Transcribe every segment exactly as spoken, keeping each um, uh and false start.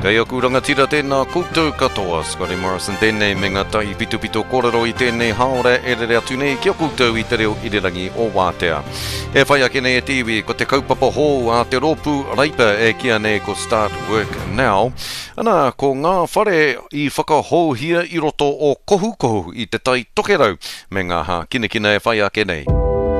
Kei aku rangatira tēnā koutou katoa, Scotty Morrison tēnei me ngā tahi pitu pitu kōrero I tēnei haore e re atu nei kia koutou I te reo irirangi o Wātea. E whai ake nei e tiwi, ko te kaupapa hou a te rōpū reipa e kia nei ko Start Work Now. Ana, ko ngā whare I whakahou hia I roto o kohu kohu I te tai tokerau me ngā ha kina kina e whai ake nei.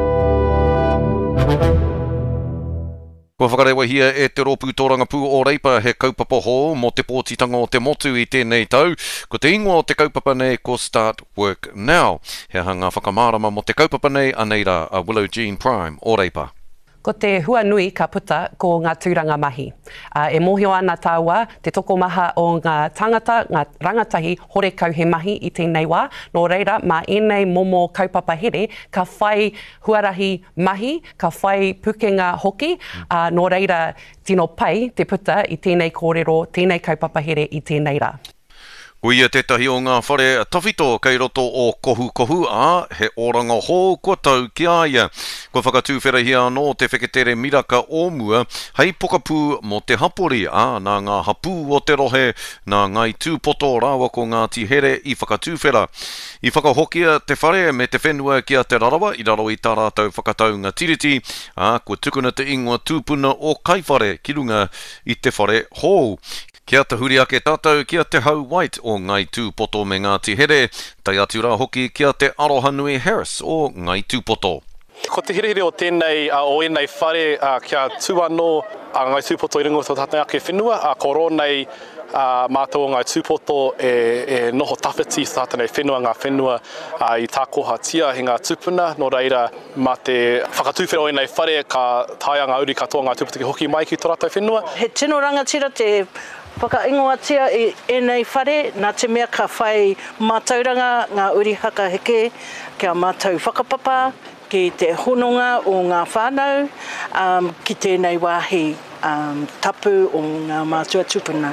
Kua whakarewa hia e te rōpū tōrangapū o reipa he kaupapa hou mo te pōtitanga o te motu I tēnei tau. Ko te ingoa o te kaupapa nei ko Start Work Now. He hanga whakamārama mo te kaupapa nei aneira a Willow Jean Prime o reipa. Ko te hua nui ka puta ko ngā tūranga mahi. Uh, e mōhio ana tāua te toko maha o ngā tangata, ngā rangatahi horekau he mahi I tēnei wā. Nō reira, mā enei momo kaupapa here, ka whai huarahi mahi, ka whai pukenga hoki, uh, nō reira tino pai te puta I tēnei kōrero, tēnei kaupapa here I tēnei rā. Ko ia tētahi o ngā whare tawhito kei roto o kohu kohu a he oranga hou kua tau ki aia. Ko whakatūwhera hia anō te wheketere miraka o mua hei pokapū mo te hapori a nā ngā hapū o te rohe nā ngai tūpoto rawa ko ngā tihere I whakatūwhera. I whakahokia te whare me te whenua kia te rarawa I raro I tā rātou whakataunga tiriti a ko tukuna te ingoa tūpuna o kaiwhare ki runga I te whare hou. Kia te huri ake tātou, kia te hau white o ngai tūpoto me ngā tihere, tai atu rā hoki kia te aroha nui Harris o ngai tūpoto. Ko te hirehere o tēnei, uh, o enei whare uh, kia tū anō a ngai tūpoto I rungo tō tātai ake whenua, a uh, ko rōnei uh, mātou o ngai tūpoto e, e noho tawhiti tātai whenua ngā whenua uh, I tā koha tia he ngā tūpuna, no reira mā te whakatūwhera o enei whare ka taia ngā uri katoa ngā tūpoto ki hoki mai ki tō rātou whenua. He tino rangatira te whakaingoatia I enei whare, nā te mea ka whai mātauranga ngā uri haka heke, kia mātau whakapapa, ki te hononga o ngā whānau, um, ki tēnei wāhi um, tapu o ngā mātua tupuna.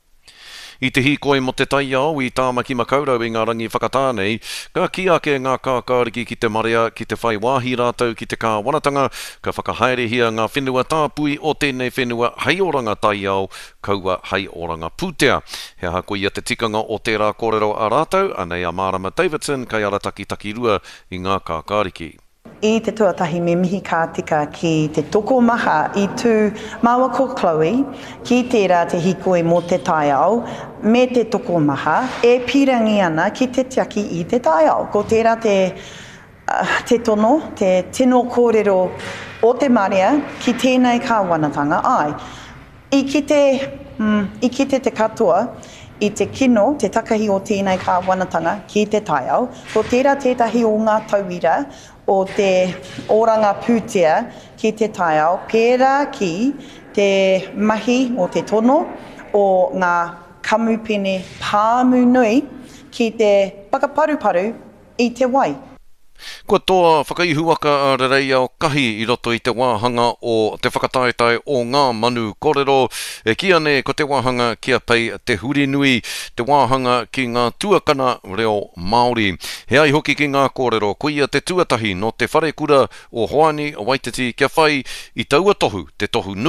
I te hīkoi mo te tai au I tāmaki makaurau I ngā rangi whakatānei, ka ki ake ngā kākāriki ki te marea, ki te whai wāhi rātou, ki te kāwanatanga, ka whakahaere hia ngā whenua tāpui o tēnei whenua hei oranga tai au, kaua hei oranga pūtea. He hako ia te tikanga o tērā kōrero a rātou, anei a Marama Davidson, kai arataki taki rua I ngā kākāriki. I te tuatahi me mihi ka tika ki te toko maha I tū maua ko Chloe, ki tērā te hikoi mo te tai au, me te toko maha, e pirangi ana ki te tiaki I te tai au. Ko tērā te, uh, te tono, te tino kōrero o te marea ki tēnei ka wanatanga ai. I ki te, mm, I ki te te katoa, I te kino, te takahi o tēnei ka wanatanga ki te tai au, ko tērā tētahi o ngā tauira o te oranga pūtea ki te tai au, pērā ki te mahi o te tono o ngā kamupene pāmu nui ki te whakaparuparu I te wai. Kua toa whakaihuaka a rerei au kahi I roto I te wāhanga o te whakataetai o ngā manu kōrero. E kia ne ko te wāhanga kia pei te huri nui, te wāhanga ki ngā tuakana reo Māori. He ai hoki ki ngā kōrero, ko ia te tuatahi no te whare kura o Hoani o Waititi kia whai I taua tohu, te tohu nui.